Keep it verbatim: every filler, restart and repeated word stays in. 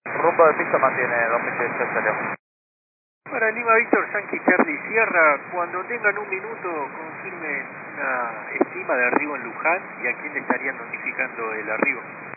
Rumbo de pista mantiene dos mil dieciocho León. Para Lima Víctor Yankee Charlie Sierra, cuando tengan un minuto, confirmen una estima de arribo en Luján y a quién le estarían notificando el arribo.